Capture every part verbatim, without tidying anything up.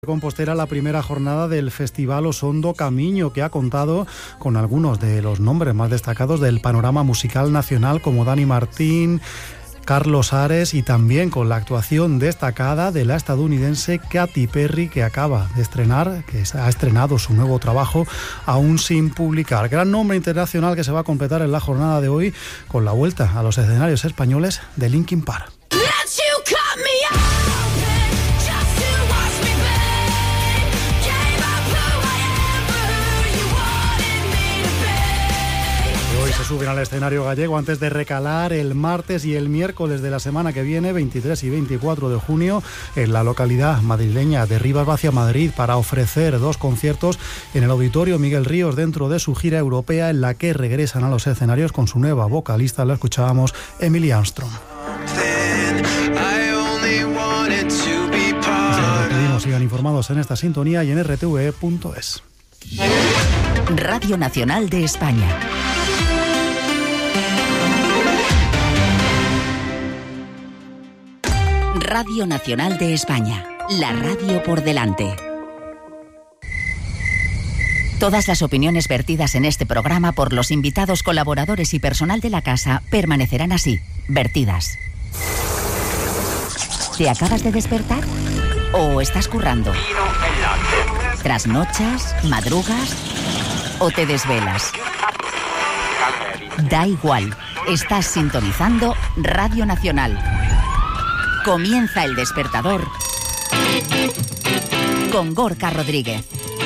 Compostela la primera jornada del Festival Osondo Camiño, que ha contado con algunos de los nombres más destacados del panorama musical nacional, como Dani Martín, Carlos Ares, y también con la actuación destacada de la estadounidense Katy Perry, que acaba de estrenar, que ha estrenado su nuevo trabajo aún sin publicar. Gran nombre internacional que se va a completar en la jornada de hoy con la vuelta a los escenarios españoles de Linkin Park. Hoy se suben al escenario gallego antes de recalar el martes y el miércoles de la semana que viene, veintitrés y veinticuatro de junio, en la localidad madrileña de Rivas Vacia, Madrid, para ofrecer dos conciertos en el Auditorio Miguel Ríos dentro de su gira europea, en la que regresan a los escenarios con su nueva vocalista, la escuchábamos, Emily Armstrong. Pedimos sigan informados en esta sintonía y en r t v e punto es. Radio Nacional de España. Radio Nacional de España, la radio por delante. Todas las opiniones vertidas en este programa por los invitados, colaboradores y personal de la casa permanecerán así, vertidas. ¿Te acabas de despertar? ¿O estás currando? ¿Trasnochas? ¿Madrugas? ¿O te desvelas? Da igual, estás sintonizando Radio Nacional. Comienza El Despertador con Gorka Rodríguez.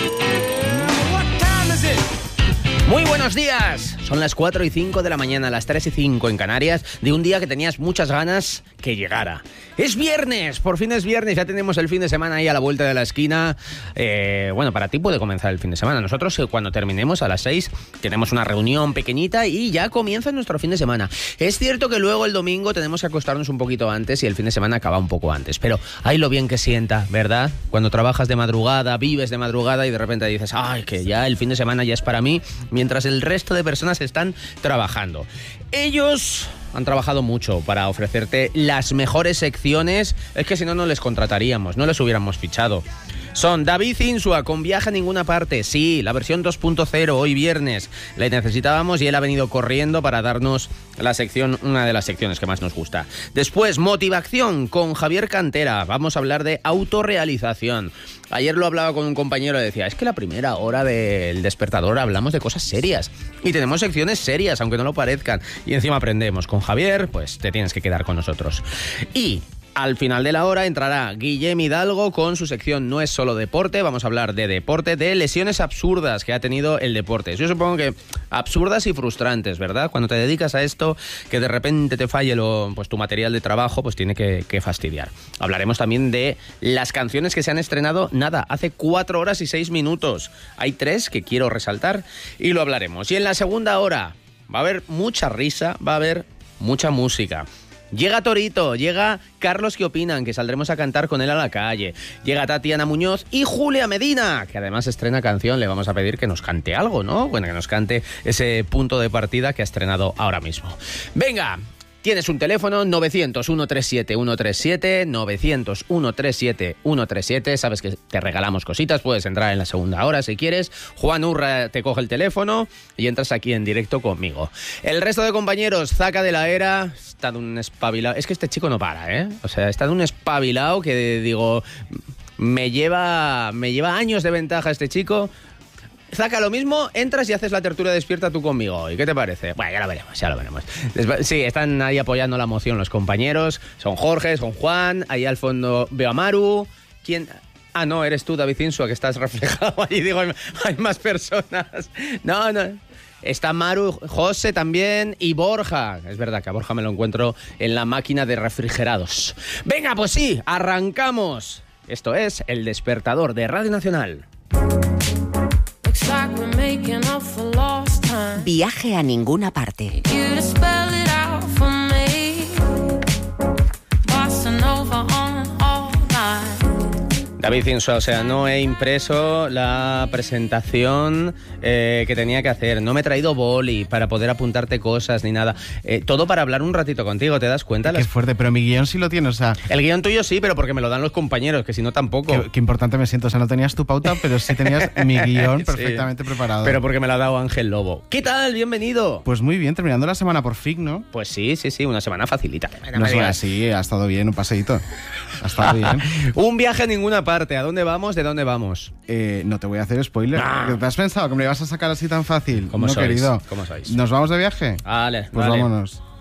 Muy buenos días, son las cuatro y cinco de la mañana, las tres y cinco en Canarias, de un día que tenías muchas ganas que llegara. Es viernes, por fin es viernes, ya tenemos el fin de semana ahí a la vuelta de la esquina. Eh, bueno, para ti puede comenzar el fin de semana. Nosotros eh, cuando terminemos a las seis tenemos una reunión pequeñita y ya comienza nuestro fin de semana. Es cierto que luego el domingo tenemos que acostarnos un poquito antes y el fin de semana acaba un poco antes, pero ay, lo bien que sienta, ¿verdad? Cuando trabajas de madrugada, vives de madrugada y de repente dices, ay, que ya el fin de semana ya es para mí, mientras el resto de personas están trabajando. Ellos han trabajado mucho para ofrecerte las mejores secciones. Es que si no, no les contrataríamos, no les hubiéramos fichado. Son David Insua con Viaje a Ninguna Parte. Sí, la versión dos punto cero, hoy viernes. La necesitábamos y él ha venido corriendo para darnos la sección, una de las secciones que más nos gusta. Después, Motivación con Javier Cantera. Vamos a hablar de autorrealización. Ayer lo hablaba con un compañero y decía, es que la primera hora del Despertador hablamos de cosas serias. Y tenemos secciones serias, aunque no lo parezcan. Y encima aprendemos. Con Javier, pues te tienes que quedar con nosotros. Y al final de la hora entrará Guillem Hidalgo con su sección No es solo deporte. Vamos a hablar de deporte, de lesiones absurdas que ha tenido el deporte. Yo supongo que absurdas y frustrantes, ¿verdad? Cuando te dedicas a esto, que de repente te falle lo, pues tu material de trabajo, pues tiene que, que fastidiar. Hablaremos también de las canciones que se han estrenado, nada, hace cuatro horas y seis minutos. Hay tres que quiero resaltar y lo hablaremos. Y en la segunda hora va a haber mucha risa, va a haber mucha música. Llega Torito, llega Carlos ¿Qué opinan?, que saldremos a cantar con él a la calle. Llega Tatiana Muñoz y Julia Medina, que además estrena canción. Le vamos a pedir que nos cante algo, ¿no? Bueno, que nos cante ese punto de partida que ha estrenado ahora mismo. Venga, tienes un teléfono, novecientos, ciento treinta y siete, ciento treinta y siete, novecientos, ciento treinta y siete, ciento treinta y siete. Sabes que te regalamos cositas, puedes entrar en la segunda hora si quieres. Juan Urra te coge el teléfono y entras aquí en directo conmigo. El resto de compañeros, Zaca de la Era, está de un espabilado. Es que este chico no para, ¿eh? O sea, está de un espabilado que, digo, me lleva, me lleva años de ventaja este chico. Zaca, lo mismo, entras y haces la tertulia despierta tú conmigo. ¿Y qué te parece? Bueno, ya lo veremos, ya lo veremos. Sí, están ahí apoyando la moción los compañeros. Son Jorge, son Juan, ahí al fondo veo a Maru. ¿Quién? Ah, no, eres tú, David Insua, que estás reflejado allí. Digo, hay más personas. No, no. Está Maru, José también y Borja. Es verdad que a Borja me lo encuentro en la máquina de refrigerados. Venga, pues sí, arrancamos. Esto es El Despertador de Radio Nacional. Viaje a Ninguna Parte. David Insua, o sea, no he impreso la presentación eh, que tenía que hacer. No me he traído boli para poder apuntarte cosas ni nada. Eh, todo para hablar un ratito contigo, ¿te das cuenta? Qué Las... fuerte, pero mi guión sí lo tienes, o sea... El guión tuyo sí, pero porque me lo dan los compañeros, que si no tampoco. Qué, qué importante me siento, o sea, no tenías tu pauta, pero sí tenías mi guión Sí, perfectamente preparado. pero porque me lo ha dado Ángel Lobo. ¿Qué tal? Bienvenido. Pues muy bien, terminando la semana por fin, ¿no? Pues sí, sí, sí, una semana facilita. No No me sé, digas. sí, ha estado bien, un paseíto. Ha estado bien. Un viaje a ninguna parte. ¿A dónde vamos? ¿De dónde vamos? Eh, no te voy a hacer spoiler. Ah. ¿Te has pensado que me lo ibas a sacar así tan fácil? ¿Cómo no, sois? querido. ¿Cómo sois? ¿Nos vamos de viaje? Vale, Pues vale. vámonos.